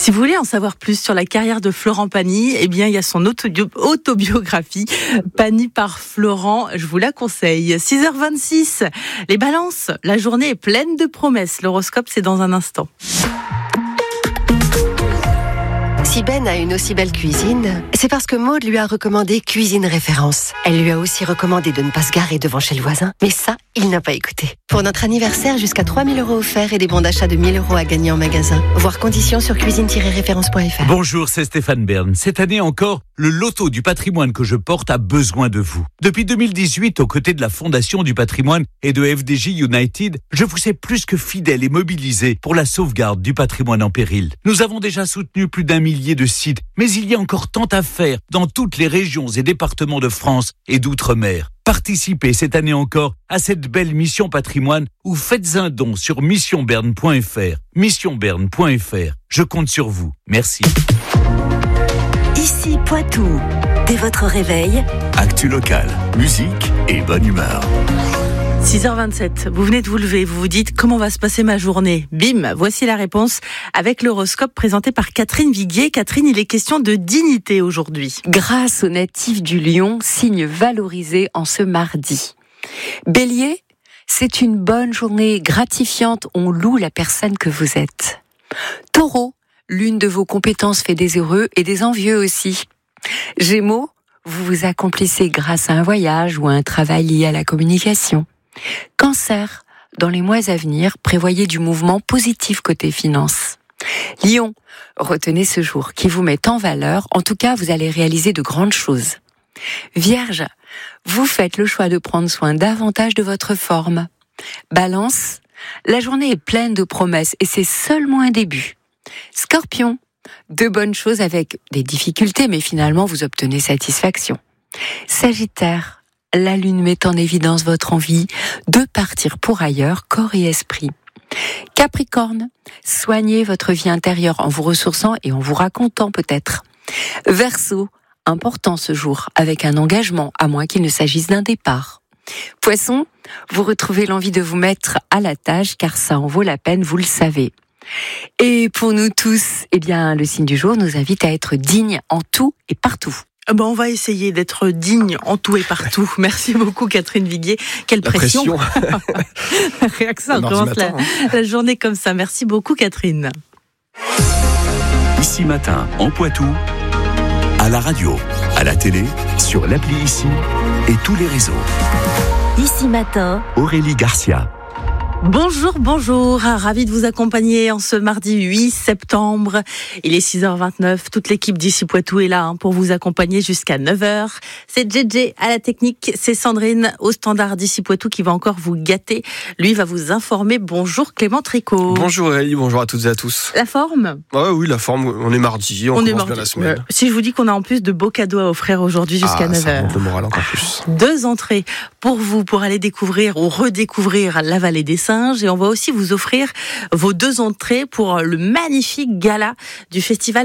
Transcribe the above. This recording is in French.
Si vous voulez en savoir plus sur la carrière de Florent Pagny, eh bien, il y a son autobiographie, Pagny par Florent, je vous la conseille. 6h26, les balances, la journée est pleine de promesses. L'horoscope, c'est dans un instant. Si Ben a une aussi belle cuisine, c'est parce que Maud lui a recommandé Cuisine Référence. Elle lui a aussi recommandé de ne pas se garer devant chez le voisin. Mais ça, il n'a pas écouté. Pour notre anniversaire, jusqu'à 3 000 € offerts et des bons d'achat de 1 000 € à gagner en magasin. Voir conditions sur cuisine-référence.fr. Bonjour, c'est Stéphane Bern. Cette année encore, le loto du patrimoine que je porte a besoin de vous. Depuis 2018, aux côtés de la Fondation du patrimoine et de FDJ United, je vous sais plus que fidèle et mobilisé pour la sauvegarde du patrimoine en péril. Nous avons déjà soutenu plus d'1 millier de sites, mais il y a encore tant à faire dans toutes les régions et départements de France et d'outre-mer. Participez cette année encore à cette belle mission patrimoine ou faites un don sur missionberne.fr. Missionberne.fr. Je compte sur vous. Merci. Ici Poitou. Dès votre réveil, Actu locale, musique et bonne humeur. 6h27, vous venez de vous lever, vous vous dites comment va se passer ma journée. Bim, voici la réponse avec l'horoscope présenté par Catherine Viguier. Catherine, il est question de dignité aujourd'hui. Grâce aux natifs du Lion, signe valorisé en ce mardi. Bélier, c'est une bonne journée gratifiante, on loue la personne que vous êtes. Taureau, l'une de vos compétences fait des heureux et des envieux aussi. Gémeaux, vous vous accomplissez grâce à un voyage ou à un travail lié à la communication. Cancer, dans les mois à venir, prévoyez du mouvement positif côté finance. Lion, retenez ce jour qui vous met en valeur, en tout cas vous allez réaliser de grandes choses. Vierge, vous faites le choix de prendre soin davantage de votre forme. Balance, la journée est pleine de promesses et c'est seulement un début. Scorpion, de bonnes choses avec des difficultés mais finalement vous obtenez satisfaction. Sagittaire, la lune met en évidence votre envie de partir pour ailleurs, corps et esprit. Capricorne, soignez votre vie intérieure en vous ressourçant et en vous racontant peut-être. Verseau, important ce jour, avec un engagement, à moins qu'il ne s'agisse d'un départ. Poisson, vous retrouvez l'envie de vous mettre à la tâche, car ça en vaut la peine, vous le savez. Et pour nous tous, eh bien, le signe du jour nous invite à être dignes en tout et partout. On va essayer d'être digne en tout et partout. Merci beaucoup Catherine Viguier. Quelle pression. Rien que ça, on commence la journée comme ça. Merci beaucoup Catherine. Ici Matin, en Poitou, à la radio, à la télé, sur l'appli Ici et tous les réseaux. Ici Matin, Aurélie Garcia. Bonjour, ravi de vous accompagner en ce mardi 8 septembre. Il est 6h29, toute l'équipe d'Ici Poitou est là pour vous accompagner jusqu'à 9h. C'est JJ à la technique, c'est Sandrine au standard d'Ici Poitou qui va encore vous gâter. Lui va vous informer. Bonjour Clément Tricot. Bonjour Aurélie, bonjour à toutes et à tous. La forme ? Oui, la forme, on est mardi, on commence bien la semaine. Si je vous dis qu'on a en plus de beaux cadeaux à offrir aujourd'hui jusqu'à 9h. Ça monte le moral encore plus. 2 entrées pour vous, pour aller découvrir ou redécouvrir la Vallée des Singes. Et on va aussi vous offrir vos 2 entrées pour le magnifique gala du festival